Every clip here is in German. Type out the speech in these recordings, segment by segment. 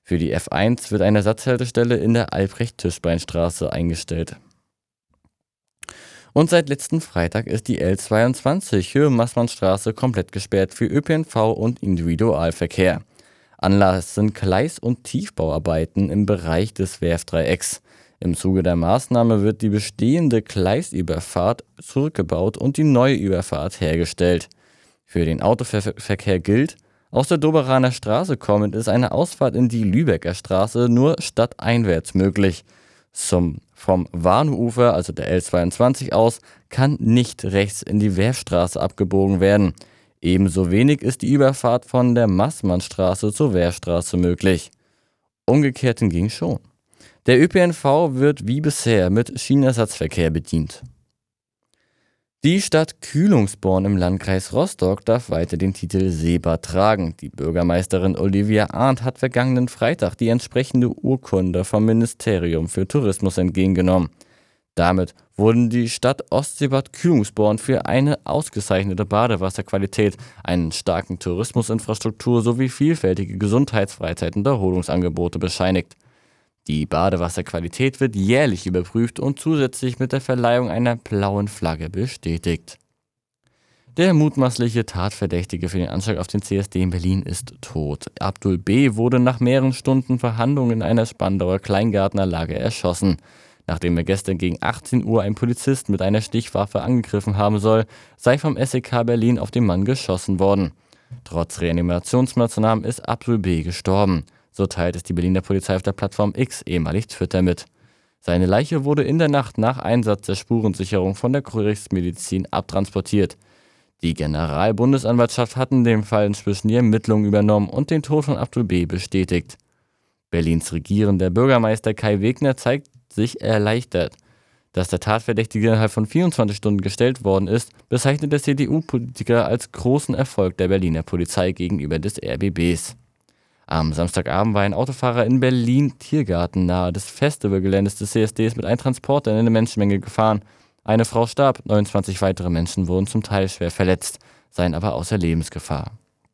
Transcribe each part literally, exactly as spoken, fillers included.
Für die F eins wird eine Ersatzhaltestelle in der Albrecht-Tischbein-Straße eingestellt. Und seit letzten Freitag ist die L zweiundzwanzig Höhe Maßmannstraße komplett gesperrt für Ö P N V und Individualverkehr. Anlass sind Gleis- und Tiefbauarbeiten im Bereich des Werftdreiecks. Im Zuge der Maßnahme wird die bestehende Gleisüberfahrt zurückgebaut und die neue Überfahrt hergestellt. Für den Autoverkehr gilt, aus der Doberaner Straße kommend ist eine Ausfahrt in die Lübecker Straße nur stadteinwärts möglich. Zum, vom Warnufer, also der L zweiundzwanzig aus, kann nicht rechts in die Werfstraße abgebogen werden. Ebenso wenig ist die Überfahrt von der Maßmannstraße zur Wehrstraße möglich. Umgekehrt hingegen schon. Der Ö P N V wird wie bisher mit Schienenersatzverkehr bedient. Die Stadt Kühlungsborn im Landkreis Rostock darf weiter den Titel Seebad tragen. Die Bürgermeisterin Olivia Arndt hat vergangenen Freitag die entsprechende Urkunde vom Ministerium für Tourismus entgegengenommen. Damit wurden die Stadt Ostseebad Kühlungsborn für eine ausgezeichnete Badewasserqualität, einen starken Tourismusinfrastruktur sowie vielfältige Gesundheits-, Freizeit- und Erholungsangebote bescheinigt. Die Badewasserqualität wird jährlich überprüft und zusätzlich mit der Verleihung einer blauen Flagge bestätigt. Der mutmaßliche Tatverdächtige für den Anschlag auf den C S D in Berlin ist tot. Abdul B. wurde nach mehreren Stunden Verhandlungen in einer Spandauer Kleingartnerlage erschossen. Nachdem er gestern gegen achtzehn Uhr einen Polizist mit einer Stichwaffe angegriffen haben soll, sei vom S E K Berlin auf den Mann geschossen worden. Trotz Reanimationsmaßnahmen ist Abdul B. gestorben. So teilt es die Berliner Polizei auf der Plattform X, ehemalig Twitter, mit. Seine Leiche wurde in der Nacht nach Einsatz der Spurensicherung von der Gerichtsmedizin abtransportiert. Die Generalbundesanwaltschaft hat in dem Fall inzwischen die Ermittlungen übernommen und den Tod von Abdul B. bestätigt. Berlins regierender Bürgermeister Kai Wegner zeigt sich erleichtert. Dass der Tatverdächtige innerhalb von vierundzwanzig Stunden gestellt worden ist, bezeichnet der C D U-Politiker als großen Erfolg der Berliner Polizei gegenüber des R B Bs. Am Samstagabend war ein Autofahrer in Berlin-Tiergarten nahe des Festivalgeländes des C S Ds mit einem Transporter in eine Menschenmenge gefahren. Eine Frau starb, neunundzwanzig weitere Menschen wurden zum Teil schwer verletzt, seien aber außer Lebensgefahr.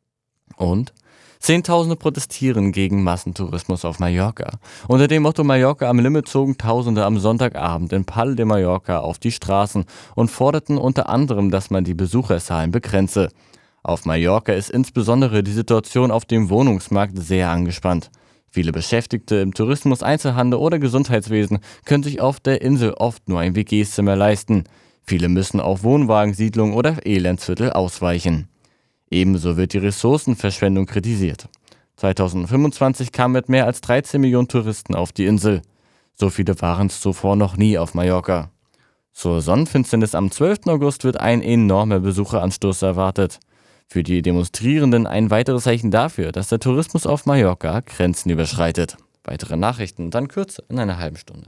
Und Zehntausende protestieren gegen Massentourismus auf Mallorca. Unter dem Motto Mallorca am Limit zogen Tausende am Sonntagabend in Palma de Mallorca auf die Straßen und forderten unter anderem, dass man die Besucherzahlen begrenze. Auf Mallorca ist insbesondere die Situation auf dem Wohnungsmarkt sehr angespannt. Viele Beschäftigte im Tourismus, Einzelhandel oder Gesundheitswesen können sich auf der Insel oft nur ein W G-Zimmer leisten. Viele müssen auf Wohnwagensiedlungen oder Elendsviertel ausweichen. Ebenso wird die Ressourcenverschwendung kritisiert. zweitausendfünfundzwanzig kamen mit mehr als dreizehn Millionen Touristen auf die Insel. So viele waren es zuvor noch nie auf Mallorca. Zur Sonnenfinsternis am zwölften August wird ein enormer Besucheranstoß erwartet. Für die Demonstrierenden ein weiteres Zeichen dafür, dass der Tourismus auf Mallorca Grenzen überschreitet. Weitere Nachrichten dann kürzer in einer halben Stunde.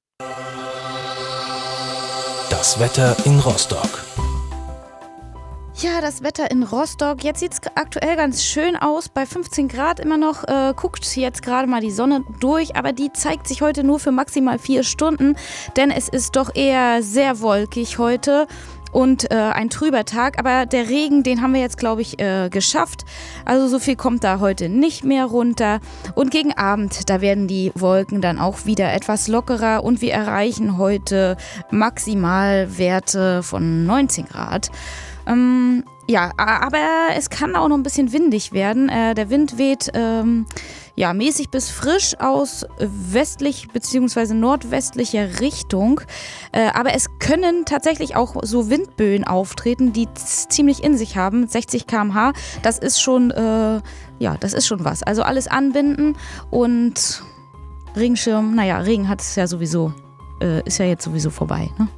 Das Wetter in Rostock. Ja, das Wetter in Rostock, jetzt sieht es aktuell ganz schön aus, bei fünfzehn Grad immer noch, äh, guckt jetzt gerade mal die Sonne durch, aber die zeigt sich heute nur für maximal vier Stunden, denn es ist doch eher sehr wolkig heute und äh, ein trüber Tag, aber der Regen, den haben wir jetzt, glaube ich, äh, geschafft, also so viel kommt da heute nicht mehr runter und gegen Abend, da werden die Wolken dann auch wieder etwas lockerer und wir erreichen heute Maximalwerte von neunzehn Grad. Ähm, ja, aber es kann auch noch ein bisschen windig werden. Äh, der Wind weht ähm, ja, mäßig bis frisch aus westlich bzw. nordwestlicher Richtung. Äh, aber es können tatsächlich auch so Windböen auftreten, die z- ziemlich in sich haben, sechzig Kilometer pro Stunde. Das ist schon, äh, ja, das ist schon was. Also alles anbinden und Regenschirm, naja, Regen hat es ja sowieso, äh, ist ja jetzt sowieso vorbei, ne?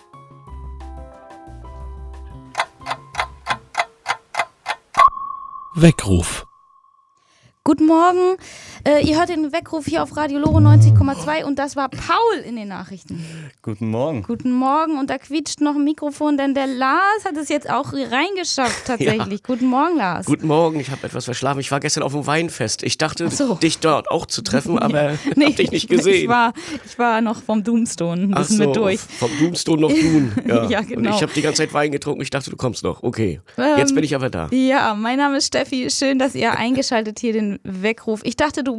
Weckruf. Guten Morgen, äh, ihr hört den Weckruf hier auf Radio Loro neunzig Komma zwei und das war Paul in den Nachrichten. Guten Morgen. Guten Morgen und da quietscht noch ein Mikrofon, denn der Lars hat es jetzt auch reingeschafft tatsächlich. Ja. Guten Morgen, Lars. Guten Morgen, ich habe etwas verschlafen. Ich war gestern auf dem Weinfest. Ich dachte, so. dich dort auch zu treffen, aber nee, hab dich nicht gesehen. Ich war, ich war noch vom Doomstone ein bisschen Ach so, mit durch. Vom Doomstone noch Doom. Ja, ja, genau. Und ich habe die ganze Zeit Wein getrunken. Ich dachte, du kommst noch. Okay, ähm, jetzt bin ich aber da. Ja, mein Name ist Steffi. Schön, dass ihr eingeschaltet hier den Weckruf. Ich dachte, du